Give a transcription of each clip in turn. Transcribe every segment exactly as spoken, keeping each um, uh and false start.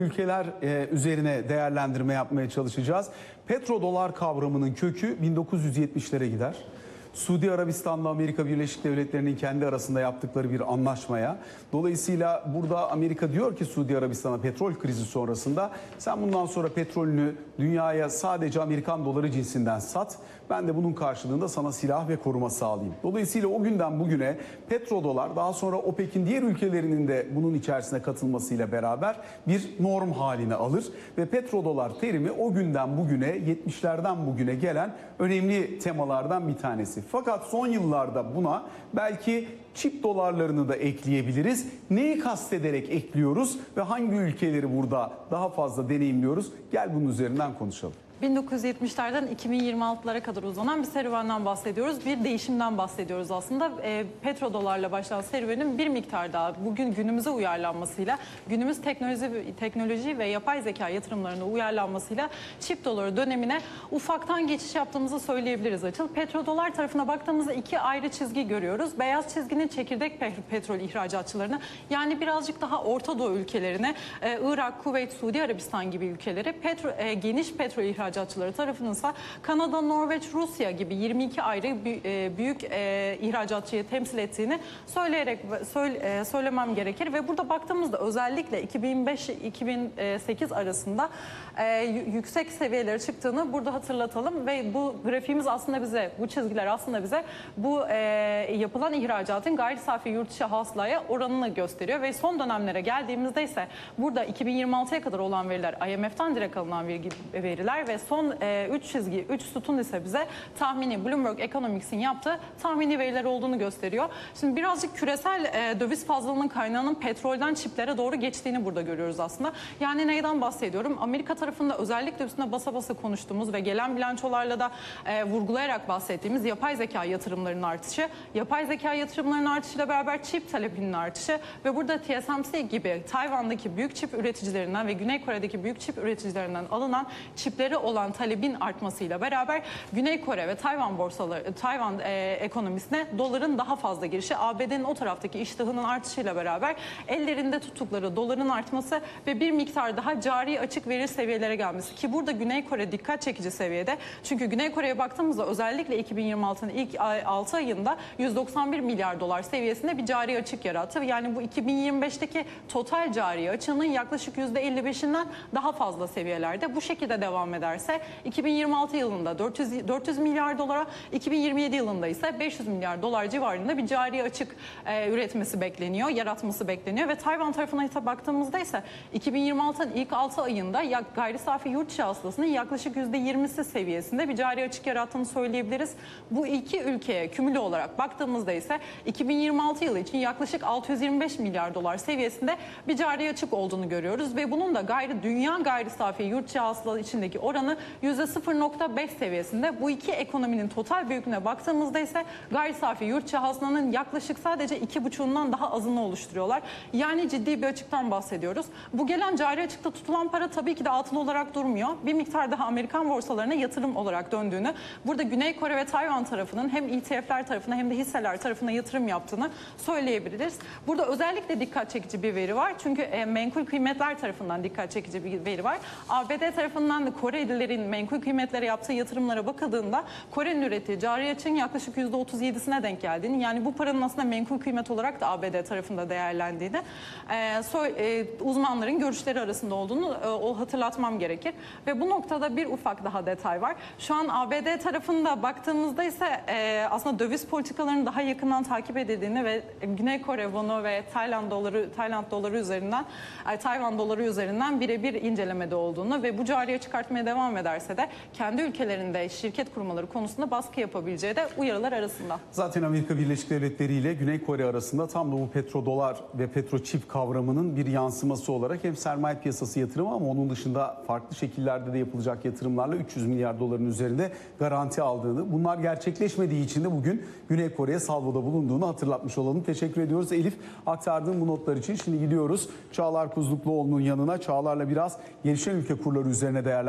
Ülkeler e, üzerine değerlendirme yapmaya çalışacağız. Petrodolar kavramının kökü bin dokuz yüz yetmişlere gider. Suudi Arabistan'la Amerika Birleşik Devletleri'nin kendi arasında yaptıkları bir anlaşmaya. Dolayısıyla burada Amerika diyor ki Suudi Arabistan'a petrol krizi sonrasında sen bundan sonra petrolünü dünyaya sadece Amerikan doları cinsinden sat. Ben de bunun karşılığında sana silah ve koruma sağlayayım. Dolayısıyla o günden bugüne petrodolar, daha sonra OPEC'in diğer ülkelerinin de bunun içerisine katılmasıyla beraber bir norm haline alır. Ve petrodolar terimi o günden bugüne, yetmişlerden bugüne gelen önemli temalardan bir tanesi. Fakat son yıllarda buna belki çip dolarlarını da ekleyebiliriz. Neyi kastederek ekliyoruz ve hangi ülkeleri burada daha fazla deneyimliyoruz? Gel bunun üzerinden konuşalım. bin dokuz yüz yetmişlerden iki bin yirmi altılara kadar uzanan bir serüvenden bahsediyoruz. Bir değişimden bahsediyoruz aslında. E, petrodolarla başlayan serüvenin bir miktar daha bugün günümüze uyarlanmasıyla, günümüz teknoloji, teknoloji ve yapay zeka yatırımlarına uyarlanmasıyla çip doları dönemine ufaktan geçiş yaptığımızı söyleyebiliriz Açıl. Petrodolar tarafına baktığımızda iki ayrı çizgi görüyoruz. Beyaz çizginin çekirdek petrol ihracatçılarını, yani birazcık daha Orta Doğu ülkelerine, e, Irak, Kuveyt, Suudi Arabistan gibi ülkeleri, petro, e, geniş petrol ihracatçıları ihracatçıları tarafınınsa Kanada, Norveç, Rusya gibi yirmi iki ayrı büyük e, ihracatçıyı temsil ettiğini söyleyerek söyle, söylemem gerekir. Ve burada baktığımızda özellikle iki bin beş iki bin sekiz arasında e, yüksek seviyelere çıktığını burada hatırlatalım. Ve bu grafiğimiz aslında bize, bu çizgiler aslında bize bu e, yapılan ihracatın gayri safi yurt içi hasılaya oranını gösteriyor. Ve son dönemlere geldiğimizde ise burada iki bin yirmi altıya kadar olan veriler I M F'ten direkt alınan veriler ve son üç çizgi, üç sütun ise bize tahmini Bloomberg Economics'in yaptığı tahmini veriler olduğunu gösteriyor. Şimdi birazcık küresel e, döviz fazlalığının kaynağının petrolden çiplere doğru geçtiğini burada görüyoruz aslında. Yani neyden bahsediyorum? Amerika tarafında özellikle üstüne basa basa konuştuğumuz ve gelen bilançolarla da e, vurgulayarak bahsettiğimiz yapay zeka yatırımlarının artışı, yapay zeka yatırımlarının artışıyla beraber çip talebinin artışı ve burada T S M C gibi Tayvan'daki büyük çip üreticilerinden ve Güney Kore'deki büyük çip üreticilerinden alınan çipleri olan talebin artmasıyla beraber Güney Kore ve Tayvan borsaları, Tayvan e, ekonomisine doların daha fazla girişi, A B D'nin o taraftaki iştahının artışıyla beraber ellerinde tuttukları doların artması ve bir miktar daha cari açık veri seviyelere gelmesi ki burada Güney Kore dikkat çekici seviyede. Çünkü Güney Kore'ye baktığımızda özellikle iki bin yirmi altının ilk altı ayında yüz doksan bir milyar dolar seviyesinde bir cari açık yarattı. Yani bu iki bin yirmi beşteki total cari açığının yaklaşık yüzde elli beşinden daha fazla seviyelerde. Bu şekilde devam ederse iki bin yirmi altı yılında dört yüz milyar dolara, iki bin yirmi yedi yılında ise beş yüz milyar dolar civarında bir cari açık e, üretmesi bekleniyor, yaratması bekleniyor ve Tayvan tarafına ise baktığımızda ise iki bin yirmi altının ilk altı ayında ya, gayri safi yurt içi hasılasının yaklaşık yüzde yirmisi seviyesinde bir cari açık yarattığını söyleyebiliriz. Bu iki ülkeye kümüle olarak baktığımızda ise iki bin yirmi altı yılı için yaklaşık altı yüz yirmi beş milyar dolar seviyesinde bir cari açık olduğunu görüyoruz ve bunun da gayri dünya gayri safi yurt içi hasıla içindeki oranı yüzde sıfır nokta beş seviyesinde. Bu iki ekonominin total büyüklüğüne baktığımızda ise gayri safi yurt içi hasılanın yaklaşık sadece iki buçuğundan daha azını oluşturuyorlar. Yani ciddi bir açıktan bahsediyoruz. Bu gelen cari açıkta tutulan para tabii ki de atıl olarak durmuyor. Bir miktar daha Amerikan borsalarına yatırım olarak döndüğünü, burada Güney Kore ve Tayvan tarafının hem E T F'ler tarafına hem de hisseler tarafına yatırım yaptığını söyleyebiliriz. Burada özellikle dikkat çekici bir veri var. Çünkü e, menkul kıymetler tarafından dikkat çekici bir veri var. A B D tarafından da Korelilerin menkul kıymetlere yaptığı yatırımlara bakıldığında Kore'nin ürettiği cari açığın yaklaşık yüzde otuz yedisine denk geldiğini, yani bu paranın aslında menkul kıymet olarak da A B D tarafında değerlendiğini e, so, e, uzmanların görüşleri arasında olduğunu e, o hatırlatmam gerekir. Ve bu noktada bir ufak daha detay var. Şu an A B D tarafında baktığımızda ise e, aslında döviz politikalarının daha yakından takip edildiğini ve Güney Kore wonu ve Tayland doları, Tayland doları üzerinden, e, Tayvan doları üzerinden birebir incelemede olduğunu ve bu cariye çıkartmaya devam ederse de kendi ülkelerinde şirket kurmaları konusunda baskı yapabileceği de uyarılar arasında. Zaten Amerika Birleşik Devletleri ile Güney Kore arasında tam da bu petrodolar ve petroçip kavramının bir yansıması olarak hem sermaye piyasası yatırımı ama onun dışında farklı şekillerde de yapılacak yatırımlarla üç yüz milyar doların üzerinde garanti aldığını, bunlar gerçekleşmediği için de bugün Güney Kore'ye salvoda bulunduğunu hatırlatmış olalım. Teşekkür ediyoruz Elif aktardığın bu notlar için. Şimdi gidiyoruz Çağlar Kuzlukluoğlu'nun yanına. Çağlar'la biraz gelişen ülke kurları üzerine değerlendirme yapacağız.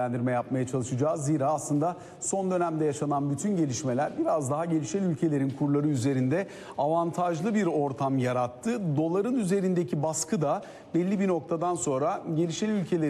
yapmaya çalışacağız. Zira aslında son dönemde yaşanan bütün gelişmeler biraz daha gelişen ülkelerin kurları üzerinde avantajlı bir ortam yarattı. Doların üzerindeki baskı da belli bir noktadan sonra gelişen ülkelerin